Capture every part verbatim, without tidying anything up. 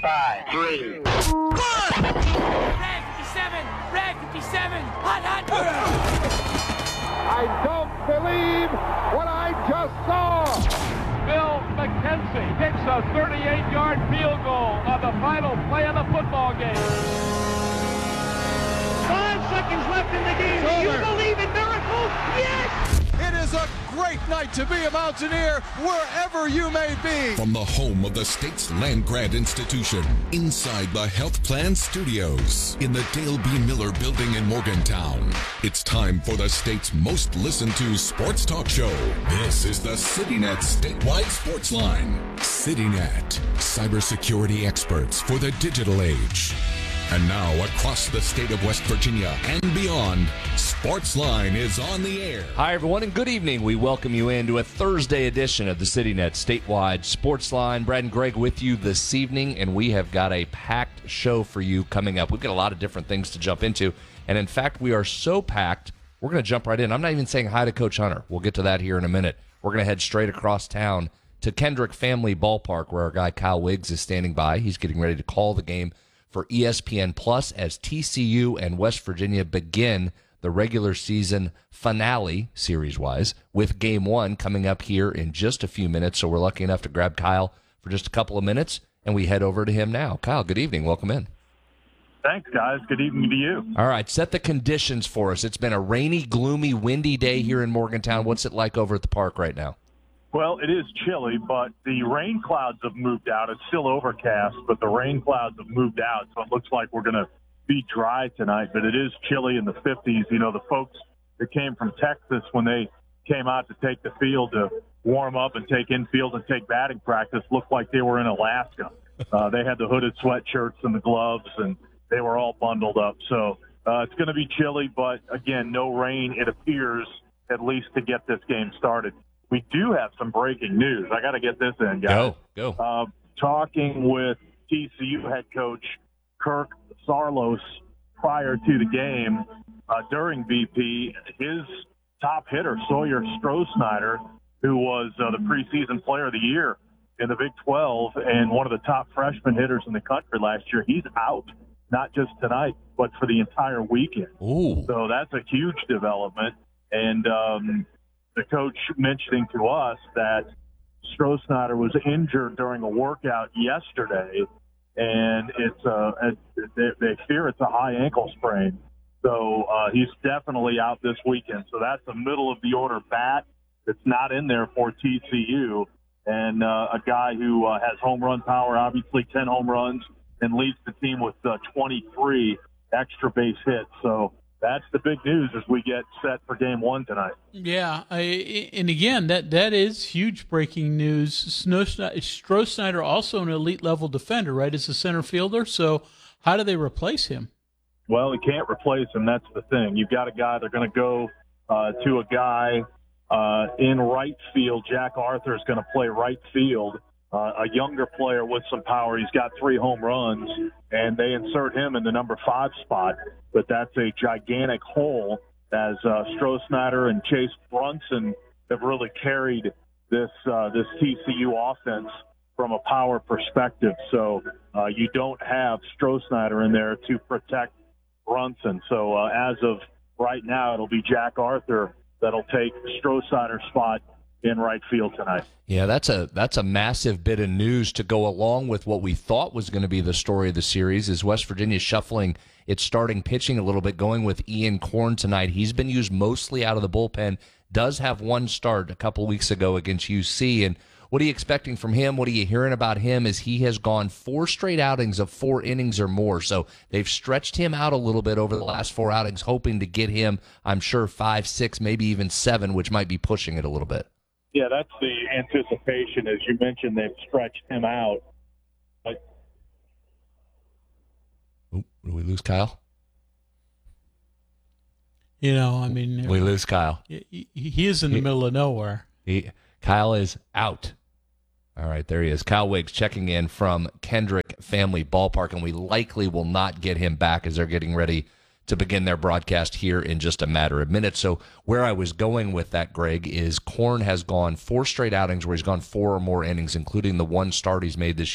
Five, three. Run! Red fifty-seven! Red fifty-seven! Hot, hot! I don't believe what I just saw! Bill McKenzie kicks a thirty-eight-yard field goal on the final play of the football game. Five seconds left in the game. Do you believe in miracles? Yes! It is a great night to be a Mountaineer wherever you may be. From the home of the state's land grant institution, inside the Health Plan Studios, in the Dale B. Miller Building in Morgantown, it's time for the state's most listened to sports talk show. This is the CityNet Statewide Sports Line. CityNet, cybersecurity experts for the digital age. And now, across the state of West Virginia and beyond, Sportsline is on the air. Hi, everyone, and good evening. We welcome you into a Thursday edition of the CityNet Statewide Sportsline. Brad and Greg with you this evening, and we have got a packed show for you coming up. We've got a lot of different things to jump into, and in fact, we are so packed, we're going to jump right in. I'm not even saying hi to Coach Hunter. We'll get to that here in a minute. We're going to head straight across town to Kendrick Family Ballpark, where our guy Kyle Wiggs is standing by. He's getting ready to call the game for E S P N Plus as T C U and West Virginia begin the regular season finale, series-wise, with Game one coming up here in just a few minutes. So we're lucky enough to grab Kyle for just a couple of minutes, and we head over to him now. Kyle, good evening. Welcome in. Thanks, guys. Good evening to you. All right, set the conditions for us. It's been a rainy, gloomy, windy day here in Morgantown. What's it like over at the park right now? Well, it is chilly, but the rain clouds have moved out. It's still overcast, but the rain clouds have moved out, so it looks like we're going to be dry tonight, but it is chilly in the fifties. You know, the folks that came from Texas when they came out to take the field to warm up and take infield and take batting practice looked like they were in Alaska. Uh, they had the hooded sweatshirts and the gloves, and they were all bundled up. So uh, it's going to be chilly, but, again, no rain, it appears, at least to get this game started. We do have some breaking news. I got to get this in, guys. Go, go. Uh, talking with T C U head coach Kirk Saarloos prior to the game, uh, during B P, his top hitter, Sawyer Strohsnyder, who was uh, the preseason player of the year in the Big twelve and one of the top freshman hitters in the country last year, he's out, not just tonight, but for the entire weekend. Ooh. So that's a huge development. And um, the coach mentioning to us that Strohsnyder was injured during a workout yesterday, and it's a, they, they fear it's a high ankle sprain. So uh, he's definitely out this weekend. So that's a middle of the order bat that's not in there for T C U, and uh, a guy who uh, has home run power, obviously ten home runs, and leads the team with uh, twenty-three extra base hits. So that's the big news as we get set for game one tonight. Yeah, I, and again, that, that is huge breaking news. Strohsnyder also an elite-level defender, right, as a center fielder. So how do they replace him? Well, they can't replace him. That's the thing. You've got a guy, they're going to go uh, to a guy uh, in right field. Jack Arthur is going to play right field. Uh, a younger player with some power. He's got three home runs, and they insert him in the number five spot. But that's a gigantic hole as uh, Strohsnyder and Chase Brunson have really carried this uh, this T C U offense from a power perspective. So uh, you don't have Strohsnyder in there to protect Brunson. So uh, as of right now, it'll be Jack Arthur that'll take Strohsnyder's spot in right field tonight. Yeah, that's a that's a massive bit of news to go along with what we thought was going to be the story of the series. Is West Virginia shuffling its starting pitching a little bit, going with Ian Korn tonight. He's been used mostly out of the bullpen, does have one start a couple weeks ago against U C. And what are you expecting from him? What are you hearing about him? Is he has gone four straight outings of four innings or more. So they've stretched him out a little bit over the last four outings, hoping to get him, I'm sure, five, six, maybe even seven, which might be pushing it a little bit. Yeah, that's the anticipation. As you mentioned, they've stretched him out. But... Ooh, did we lose Kyle? You know, I mean... We lose Kyle. He, he is in the he, middle of nowhere. He, Kyle is out. All right, there he is. Kyle Wiggs checking in from Kendrick Family Ballpark, and we likely will not get him back as they're getting ready to begin their broadcast here in just a matter of minutes. So where I was going with that, Greg, is Korn has gone four straight outings where he's gone four or more innings, including the one start he's made this year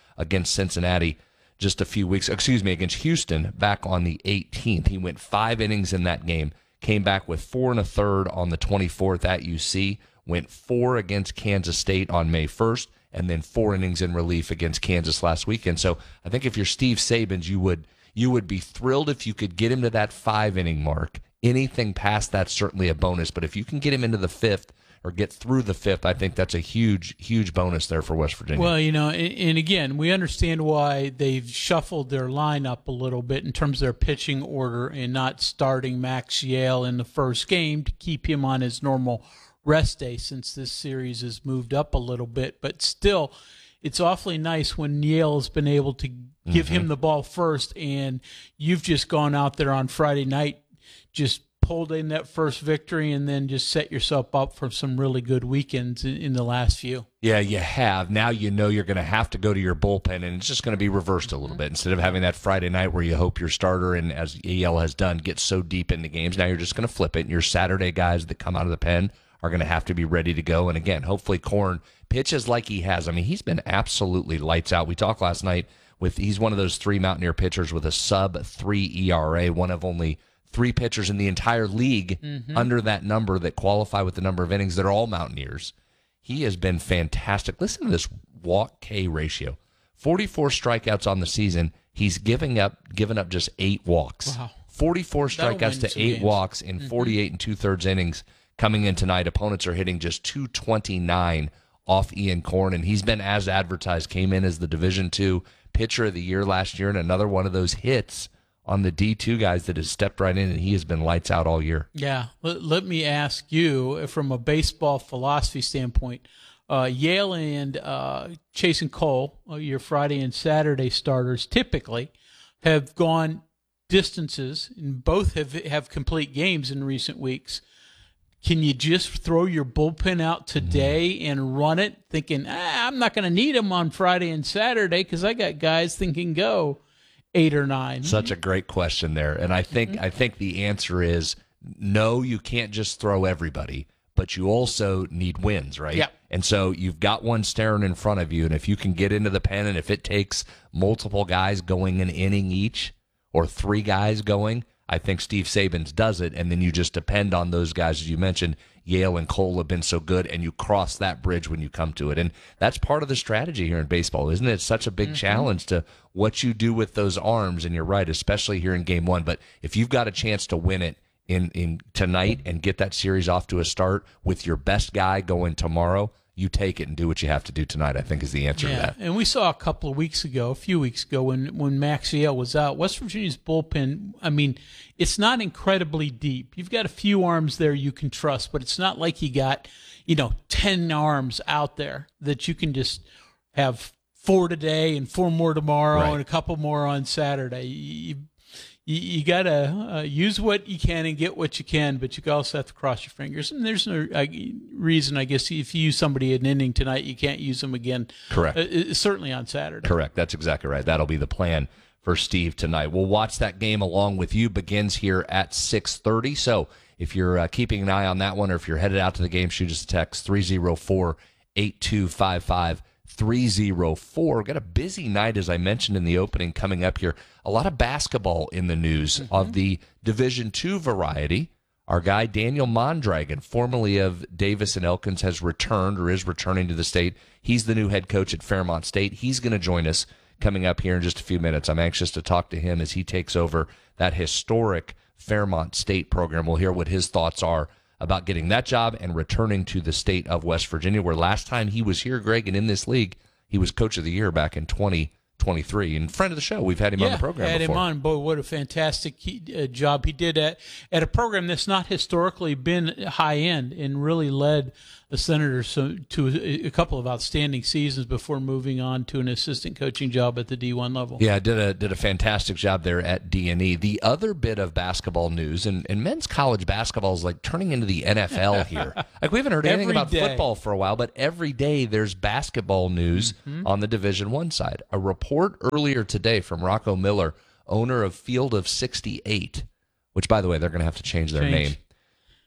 against Cincinnati just a few weeks, excuse me, against Houston back on the eighteenth. He went five innings in that game, came back with four and a third on the twenty-fourth at U C, went four against Kansas State on May first, and then four innings in relief against Kansas last weekend. So I think if you're Steve Sabins, you would you would be thrilled if you could get him to that five-inning mark. Anything past that's certainly a bonus, but if you can get him into the fifth or get through the fifth, I think that's a huge, huge bonus there for West Virginia. Well, you know, and, and again, we understand why they've shuffled their lineup a little bit in terms of their pitching order and not starting Max Yale in the first game to keep him on his normal rest day since this series has moved up a little bit. But still, it's awfully nice when Yale has been able to give mm-hmm. him the ball first, and you've just gone out there on Friday night, just pulled in that first victory, and then just set yourself up for some really good weekends in, in the last few. Yeah, you have. Now you know you're going to have to go to your bullpen, and it's just going to be reversed a little bit. Instead of having that Friday night where you hope your starter, and as Yale has done, gets so deep into games, now you're just going to flip it, and your Saturday guys that come out of the pen are going to have to be ready to go. And again, hopefully Korn pitches like he has. I mean, he's been absolutely lights out. We talked last night with he's one of those three Mountaineer pitchers with a sub three E R A, one of only three pitchers in the entire league mm-hmm. under that number that qualify with the number of innings that are all Mountaineers. He has been fantastic. Listen to this walk K ratio. forty-four strikeouts on the season. He's giving up given up just eight walks. Wow. forty-four strikeouts to eight games. walks in mm-hmm. forty-eight and two-thirds innings coming in tonight. Opponents are hitting just two twenty-nine off Ian Korn, and he's been as advertised. Came in as the Division two Pitcher of the Year last year, and another one of those hits on the D two guys that has stepped right in, and he has been lights out all year. Yeah. Let, let me ask you, from a baseball philosophy standpoint, uh, Yale and uh, Chase and Cole, uh, your Friday and Saturday starters, typically have gone distances, and both have have complete games in recent weeks. Can you just throw your bullpen out today mm. and run it, thinking, ah, I'm not going to need them on Friday and Saturday because I got guys thinking go eight or nine? Such a great question there. And I think mm-hmm. I think the answer is no, you can't just throw everybody, but you also need wins, right? Yeah. And so you've got one staring in front of you, and if you can get into the pen, and if it takes multiple guys going an inning each or three guys going, I think Steve Sabins does it, and then you just depend on those guys, as you mentioned. Yale and Cole have been so good, and you cross that bridge when you come to it. And that's part of the strategy here in baseball, isn't it? It's such a big mm-hmm. challenge to what you do with those arms, and you're right, especially here in game one. But if you've got a chance to win it in, in tonight and get that series off to a start with your best guy going tomorrow, you take it and do what you have to do tonight, I think, is the answer yeah, to that. And we saw a couple of weeks ago, a few weeks ago, when, when Max Yale was out, West Virginia's bullpen, I mean, it's not incredibly deep. You've got a few arms there you can trust, but it's not like you got, you know, ten arms out there that you can just have four today and four more tomorrow right. and a couple more on Saturday. You, you, you got to uh, use what you can and get what you can, but you also have to cross your fingers. And there's no uh, reason, I guess, if you use somebody an inning tonight, you can't use them again. Correct. Uh, certainly on Saturday. Correct. That's exactly right. That'll be the plan for Steve tonight. We'll watch that game along with you. Begins here at six thirty. So if you're uh, keeping an eye on that one, or if you're headed out to the game, shoot us a text, three oh four, eight two five five. three oh four. We've got a busy night, as I mentioned in the opening, coming up here. A lot of basketball in the news mm-hmm. of the Division two variety. Our guy Daniel Mondragon, formerly of Davis and Elkins, has returned or is returning to the state. He's the new head coach at Fairmont State. He's going to join us coming up here in just a few minutes. I'm anxious to talk to him as he takes over that historic Fairmont State program. We'll hear what his thoughts are about getting that job and returning to the state of West Virginia, where last time he was here, Greg, and in this league, he was Coach of the Year back in twenty twenty-three. And friend of the show, we've had him yeah, on the program had before. him on. Boy, what a fantastic he, uh, job he did at, at a program that's not historically been high-end, and really led the Senators so, to a, a couple of outstanding seasons before moving on to an assistant coaching job at the D one level. Yeah, did a did a fantastic job there at D and E. The other bit of basketball news, and, and men's college basketball is like turning into the N F L here. Like, we haven't heard anything every about day. football for a while, but every day there's basketball news mm-hmm. on the Division One side. A report earlier today from Rocco Miller, owner of Field of sixty-eight, which, by the way, they're going to have to change their change. name.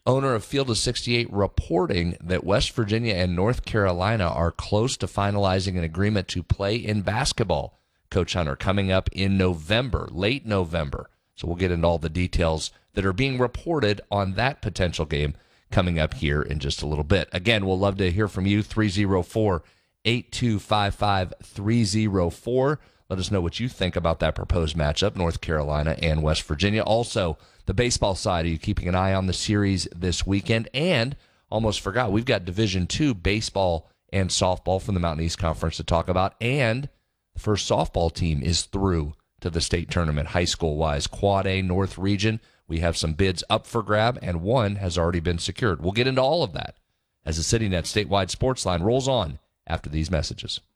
owner of Field of sixty-eight, reporting that West Virginia and North Carolina are close to finalizing an agreement to play in basketball. Coach Hunter, coming up in November, late November. So we'll get into all the details that are being reported on that potential game coming up here in just a little bit. Again, we'll love to hear from you, three oh four, eight two five five, three oh four. Let us know what you think about that proposed matchup, North Carolina and West Virginia. Also, the baseball side, are you keeping an eye on the series this weekend? And almost forgot, we've got Division two baseball and softball from the Mountain East Conference to talk about. And the first softball team is through to the state tournament, high school-wise. Quad A North Region, we have some bids up for grab, and one has already been secured. We'll get into all of that as the CityNet statewide sports line rolls on after these messages.